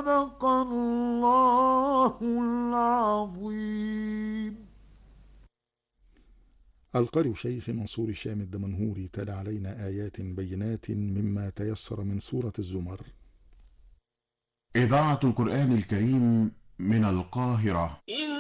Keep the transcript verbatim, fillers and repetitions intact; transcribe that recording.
صدق الله العظيم. القارئ شيخ منصور الشام الدمنهوري تلا علينا آيات بينات مما تيسر من سورة الزمر. إذاعة القرآن الكريم من القاهرة.